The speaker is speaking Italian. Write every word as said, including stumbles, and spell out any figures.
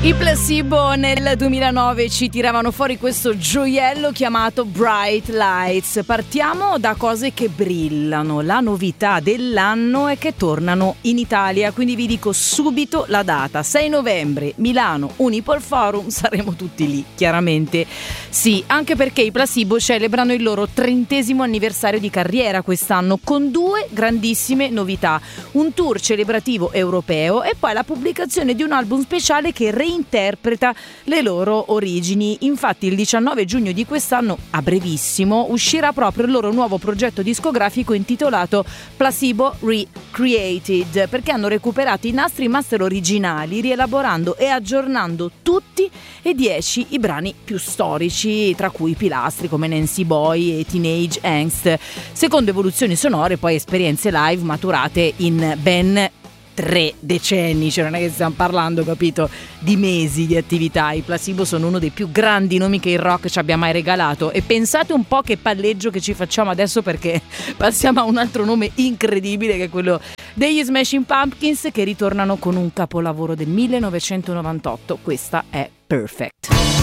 I Placebo nel duemilanove ci tiravano fuori questo gioiello chiamato Bright Lights. Partiamo da cose che brillano. La novità dell'anno è che tornano in Italia, quindi vi dico subito la data: sei novembre, Milano, Unipol Forum. Saremo tutti lì, chiaramente. Sì, anche perché i Placebo celebrano il loro trentesimo anniversario di carriera quest'anno, con due grandissime novità: un tour celebrativo europeo e poi la pubblicazione di un album speciale che reinterpreta le loro origini. Infatti il diciannove giugno di quest'anno, a brevissimo, uscirà proprio il loro nuovo progetto discografico intitolato Placebo Recreated, perché hanno recuperato i nastri master originali, rielaborando e aggiornando tutti e dieci i brani più storici, tra cui pilastri come Nancy Boy e Teenage Angst, secondo evoluzioni sonore, poi esperienze live maturate in ben tre decenni, cioè non è che stiamo parlando, capito, di mesi di attività. I Placebo sono uno dei più grandi nomi che il rock ci abbia mai regalato, e pensate un po' che palleggio che ci facciamo adesso, perché passiamo a un altro nome incredibile, che è quello degli Smashing Pumpkins, che ritornano con un capolavoro del millenovecentonovantotto. Questa è Perfect.